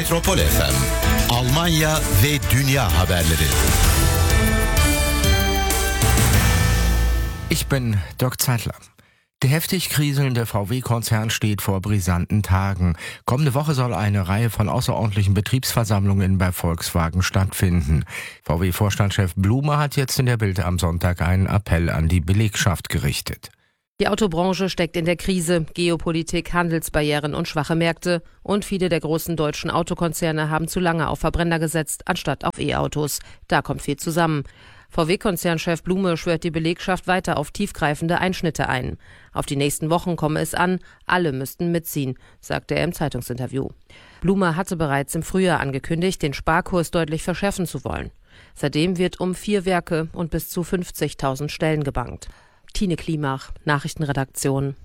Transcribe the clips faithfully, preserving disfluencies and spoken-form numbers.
Metropol F M, Almanya ve dünya haberleri. Ich bin Dirk Zeitler. Der heftig kriselnde V W-Konzern steht vor brisanten Tagen. Kommende Woche soll eine Reihe von außerordentlichen Betriebsversammlungen bei Volkswagen stattfinden. V W-Vorstandschef Blume hat jetzt in der Bild am Sonntag einen Appell an die Belegschaft gerichtet. Die Autobranche steckt in der Krise. Geopolitik, Handelsbarrieren und schwache Märkte. Und viele der großen deutschen Autokonzerne haben zu lange auf Verbrenner gesetzt, anstatt auf E-Autos. Da kommt viel zusammen. V W-Konzernchef Blume schwört die Belegschaft weiter auf tiefgreifende Einschnitte ein. Auf die nächsten Wochen komme es an, alle müssten mitziehen, sagte er im Zeitungsinterview. Blume hatte bereits im Frühjahr angekündigt, den Sparkurs deutlich verschärfen zu wollen. Seitdem wird um vier Werke und bis zu fünfzigtausend Stellen gebankt. Tine Klimach, Nachrichtenredaktion.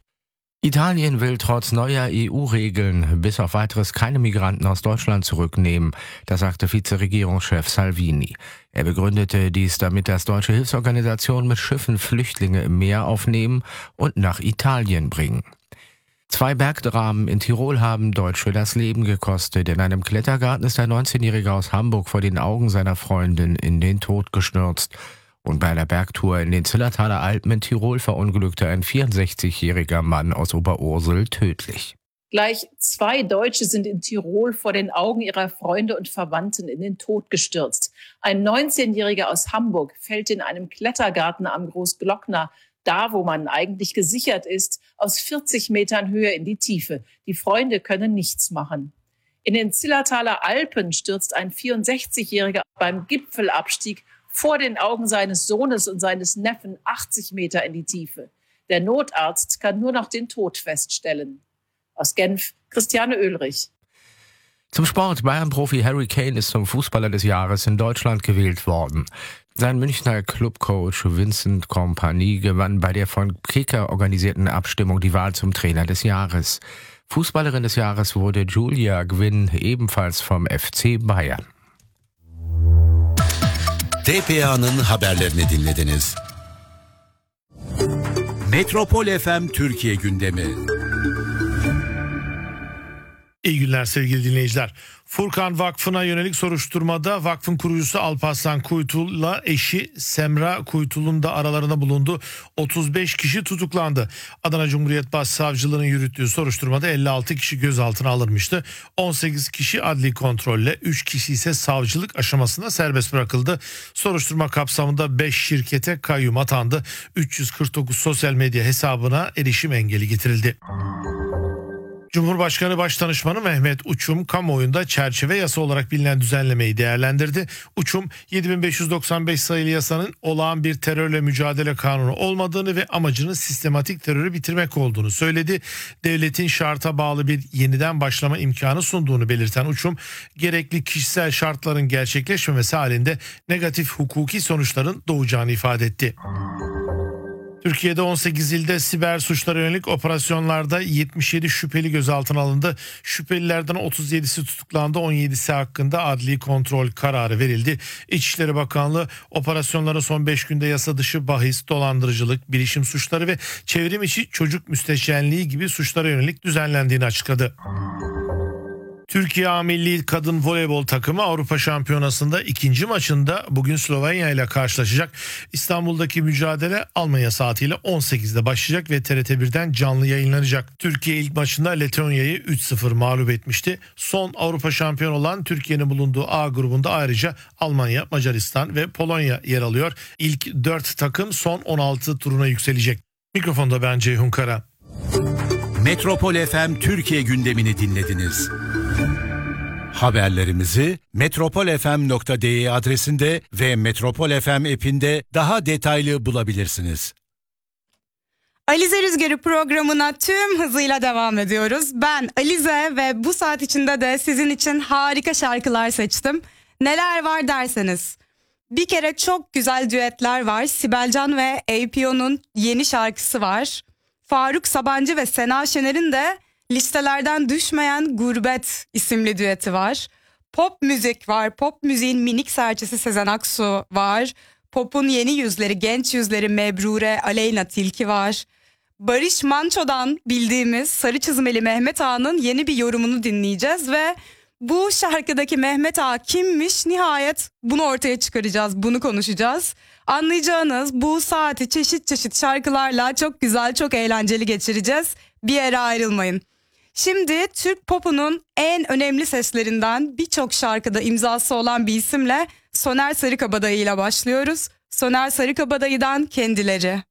Italien will trotz neuer E U-Regeln bis auf weiteres keine Migranten aus Deutschland zurücknehmen, das sagte Vizeregierungschef Salvini. Er begründete dies damit, dass deutsche Hilfsorganisationen mit Schiffen Flüchtlinge im Meer aufnehmen und nach Italien bringen. Zwei Bergdramen in Tirol haben Deutsche das Leben gekostet. In einem Klettergarten ist ein neunzehnjähriger aus Hamburg vor den Augen seiner Freundin in den Tod gestürzt. Und bei einer Bergtour in den Zillertaler Alpen in Tirol verunglückte ein vierundsechzigjähriger Mann aus Oberursel tödlich. Gleich zwei Deutsche sind in Tirol vor den Augen ihrer Freunde und Verwandten in den Tod gestürzt. Ein neunzehnjähriger aus Hamburg fällt in einem Klettergarten am Großglockner, da wo man eigentlich gesichert ist, aus vierzig Metern Höhe in die Tiefe. Die Freunde können nichts machen. In den Zillertaler Alpen stürzt ein vierundsechzigjähriger beim Gipfelabstieg vor den Augen seines Sohnes und seines Neffen achtzig Meter in die Tiefe. Der Notarzt kann nur noch den Tod feststellen. Aus Genf, Christiane Oehlrich. Zum Sport. Bayern-Profi Harry Kane ist zum Fußballer des Jahres in Deutschland gewählt worden. Sein Münchner Clubcoach Vincent Kompany gewann bei der von Kicker organisierten Abstimmung die Wahl zum Trainer des Jahres. Fußballerin des Jahres wurde Julia Gwynn, ebenfalls vom F C Bayern. T P A'nın haberlerini dinlediniz. Metropol F M Türkiye gündemi. İyi günler sevgili dinleyiciler. Furkan Vakfı'na yönelik soruşturmada vakfın kurucusu Alparslan Kuytul'la eşi Semra Kuytul'un da aralarında bulunduğu otuz beş kişi tutuklandı. Adana Cumhuriyet Başsavcılığı'nın yürüttüğü soruşturmada elli altı kişi gözaltına alınmıştı. on sekiz kişi adli kontrolle, üç kişi ise savcılık aşamasında serbest bırakıldı. Soruşturma kapsamında beş şirkete kayyum atandı. üç yüz kırk dokuz sosyal medya hesabına erişim engeli getirildi. Cumhurbaşkanı Başdanışmanı Mehmet Uçum kamuoyunda çerçeve yasa olarak bilinen düzenlemeyi değerlendirdi. Uçum yedi bin beş yüz doksan beş sayılı yasanın olağan bir terörle mücadele kanunu olmadığını ve amacının sistematik terörü bitirmek olduğunu söyledi. Devletin şarta bağlı bir yeniden başlama imkanı sunduğunu belirten Uçum, gerekli kişisel şartların gerçekleşmemesi halinde negatif hukuki sonuçların doğacağını ifade etti. Türkiye'de on sekiz ilde siber suçlara yönelik operasyonlarda yetmiş yedi şüpheli gözaltına alındı. Şüphelilerden otuz yedisi tutuklandı, on yedisi hakkında adli kontrol kararı verildi. İçişleri Bakanlığı operasyonlara son beş günde yasa dışı bahis, dolandırıcılık, bilişim suçları ve çevrim içi çocuk müstehcenliği gibi suçlara yönelik düzenlendiğini açıkladı. Türkiye A Milli Kadın Voleybol takımı Avrupa Şampiyonası'nda ikinci maçında bugün Slovenya ile karşılaşacak. İstanbul'daki mücadele Almanya saatiyle on sekizde başlayacak ve T R T birden canlı yayınlanacak. Türkiye ilk maçında Letonya'yı üç sıfır mağlup etmişti. Son Avrupa şampiyonu olan Türkiye'nin bulunduğu A grubunda ayrıca Almanya, Macaristan ve Polonya yer alıyor. İlk dört takım son on altı turuna yükselecek. Mikrofonda ben Ceyhun Kara. Metropol F M Türkiye gündemini dinlediniz. Haberlerimizi metropol f m nokta d e adresinde ve Metropol F M app'inde daha detaylı bulabilirsiniz. Alize Rüzgarı programına tüm hızıyla devam ediyoruz. Ben Alize ve bu saat içinde de sizin için harika şarkılar seçtim. Neler var derseniz, bir kere çok güzel düetler var. Sibel Can ve A P O'nun yeni şarkısı var. Faruk Sabancı ve Sena Şener'in de listelerden düşmeyen Gurbet isimli düeti var. Pop müzik var. Pop müziğin minik serçesi Sezen Aksu var. Pop'un yeni yüzleri, genç yüzleri Mebrure, Aleyna Tilki var. Barış Manço'dan bildiğimiz Sarı Çizmeli Mehmet Ağa'nın yeni bir yorumunu dinleyeceğiz ve Bu şarkıdaki Mehmet Ağa kimmiş? Nihayet bunu ortaya çıkaracağız, bunu konuşacağız. Anlayacağınız bu saati çeşit çeşit şarkılarla çok güzel, çok eğlenceli geçireceğiz. Bir yere ayrılmayın. Şimdi Türk popunun en önemli seslerinden, birçok şarkıda imzası olan bir isimle Soner Sarıkabadayı ile başlıyoruz. Soner Sarıkabadayı'dan Kendileri.